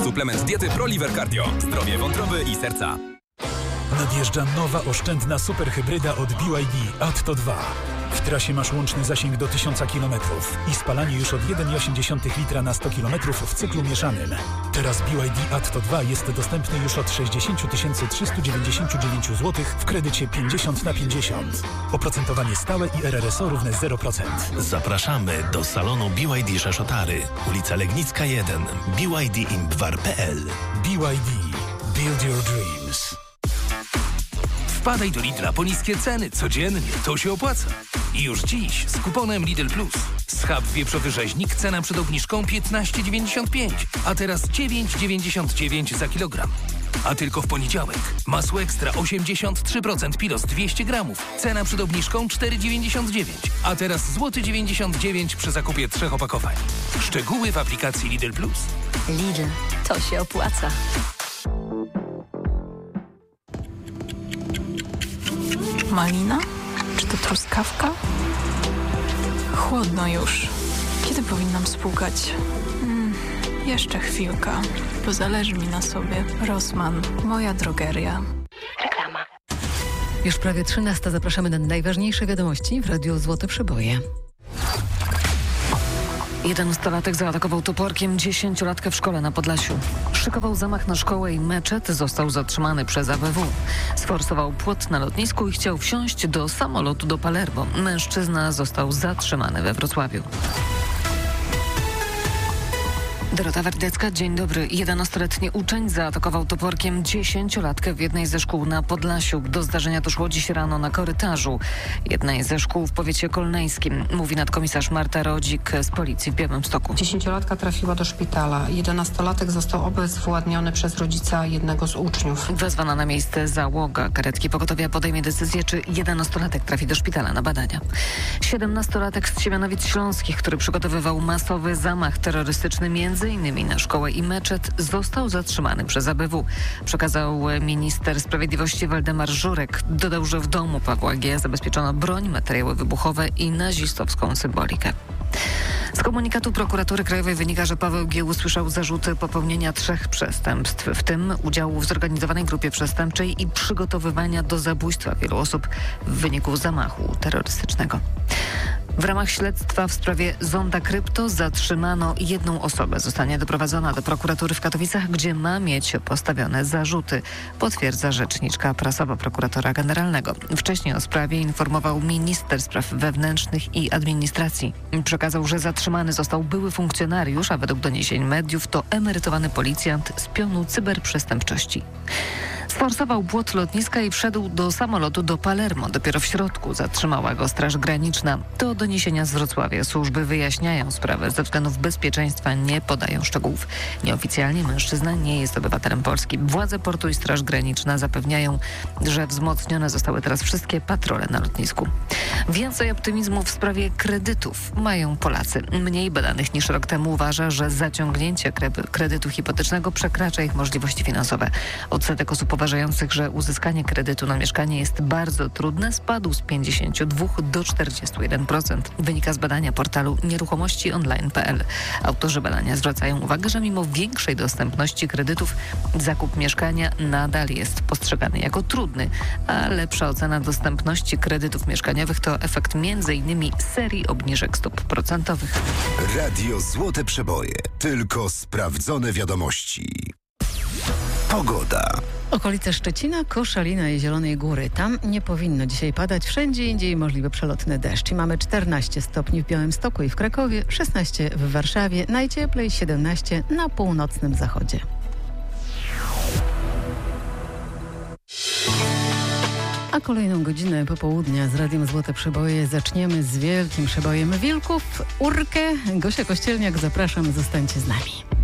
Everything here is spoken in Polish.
Suplement diety ProLiver Cardio. Zdrowie wątroby i serca. Nadjeżdża nowa oszczędna superhybryda od BYD Atto 2. W trasie masz łączny zasięg do 1000 km i spalanie już od 1,8 litra na 100 km w cyklu mieszanym. Teraz BYD Atto 2 jest dostępny już od 60 399 zł w kredycie 50/50. Oprocentowanie stałe i RRSO równe 0%. Zapraszamy do salonu BYD Szaszotary, ulica Legnicka 1, bydinbwar.pl. BYD. Build your dreams. Wpadaj do Lidla po niskie ceny codziennie, to się opłaca. I już dziś z kuponem Lidl Plus. Schab wieprzowy rzeźnik, cena przed obniżką 15,95, a teraz 9,99 za kilogram. A tylko w poniedziałek masło ekstra 83% Pilos 200 gramów, cena przed obniżką 4,99, a teraz złoty 99 przy zakupie 3 opakowań. Szczegóły w aplikacji Lidl Plus. Lidl, to się opłaca. Malina? Czy to truskawka? Chłodno już. Kiedy powinnam spłukać? Jeszcze chwilka, bo zależy mi na sobie. Rossmann, moja drogeria. Reklama. Już prawie 13. Zapraszamy na najważniejsze wiadomości w Radiu Złote Przeboje. 11-latek zaatakował toporkiem 10-latkę w szkole na Podlasiu. Szykował zamach na szkołę i meczet, został zatrzymany przez ABW. Sforsował płot na lotnisku i chciał wsiąść do samolotu do Palermo. Mężczyzna został zatrzymany we Wrocławiu. Dorota Wardecka, dzień dobry. 11-letni uczeń zaatakował toporkiem 10-latkę w jednej ze szkół na Podlasiu. Do zdarzenia doszło dziś rano na korytarzu jednej ze szkół w powiecie kolneńskim, mówi nadkomisarz Marta Rodzik z policji w Białymstoku. 10-latka trafiła do szpitala. 11-latek został obezwładniony przez rodzica jednego z uczniów. Wezwana na miejsce załoga karetki pogotowia podejmie decyzję, czy 11-latek trafi do szpitala na badania. 17-latek z Siemianowic Śląskich, który przygotowywał masowy zamach terrorystyczny między innymi na szkołę i meczet, został zatrzymany przez ABW. Przekazał minister sprawiedliwości Waldemar Żurek. Dodał, że w domu Pawła G. zabezpieczono broń, materiały wybuchowe i nazistowską symbolikę. Z komunikatu prokuratury krajowej wynika, że Paweł G. usłyszał zarzuty popełnienia 3 przestępstw, w tym udziału w zorganizowanej grupie przestępczej i przygotowywania do zabójstwa wielu osób w wyniku zamachu terrorystycznego. W ramach śledztwa w sprawie Zonda Krypto zatrzymano jedną osobę. Zostanie doprowadzona do prokuratury w Katowicach, gdzie ma mieć postawione zarzuty, potwierdza rzeczniczka prasowa prokuratora generalnego. Wcześniej o sprawie informował minister spraw wewnętrznych i administracji. Przekazał, że zatrzymany został były funkcjonariusz, a według doniesień mediów to emerytowany policjant z pionu cyberprzestępczości. Sforsował płot lotniska i wszedł do samolotu do Palermo. Dopiero w środku zatrzymała go Straż Graniczna. To doniesienia z Wrocławia. Służby wyjaśniają sprawę. Ze względów bezpieczeństwa nie podają szczegółów. Nieoficjalnie mężczyzna nie jest obywatelem Polski. Władze portu i Straż Graniczna zapewniają, że wzmocnione zostały teraz wszystkie patrole na lotnisku. Więcej optymizmu w sprawie kredytów mają Polacy. Mniej badanych niż rok temu uważa, że zaciągnięcie kredytu hipotecznego przekracza ich możliwości finansowe. Odsetek osób uważających, że uzyskanie kredytu na mieszkanie jest bardzo trudne, spadł z 52 do 41%. Wynika z badania portalu nieruchomościonline.pl. Autorzy badania zwracają uwagę, że mimo większej dostępności kredytów zakup mieszkania nadal jest postrzegany jako trudny, a lepsza ocena dostępności kredytów mieszkaniowych to efekt m.in. serii obniżek stóp procentowych. Radio Złote Przeboje. Tylko sprawdzone wiadomości. Pogoda. Okolice Szczecina, Koszalina i Zielonej Góry. Tam nie powinno dzisiaj padać. Wszędzie indziej możliwy przelotny deszcz. I mamy 14 stopni w Białymstoku i w Krakowie, 16 w Warszawie, najcieplej 17 na północnym zachodzie. A kolejną godzinę popołudnia z Radiem Złote Przeboje zaczniemy z wielkim przebojem Wilków, Urkę. Gosia Kościelniak, zapraszam, zostańcie z nami.